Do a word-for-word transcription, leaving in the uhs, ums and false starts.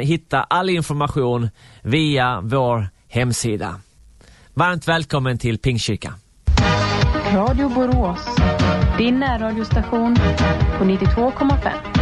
hitta all information via vår hemsida. Varmt välkommen till Pingstkyrkan. Radio Borås, din närradiostation på nittiotvå komma fem.